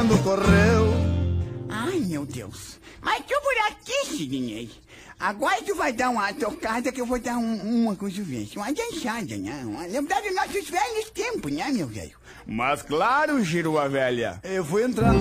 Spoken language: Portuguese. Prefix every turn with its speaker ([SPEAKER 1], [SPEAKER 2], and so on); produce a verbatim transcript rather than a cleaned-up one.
[SPEAKER 1] mundo correu.
[SPEAKER 2] Ai, meu Deus. Mas tu por aqui, Sidney. Agora tu vai dar uma tocada que eu vou dar um, uma coisa vez. Uma dançada, né? Uma lembrar dos nossos velhos tempos, né, meu velho?
[SPEAKER 3] Mas claro, Giroa velha.
[SPEAKER 1] Eu vou entrar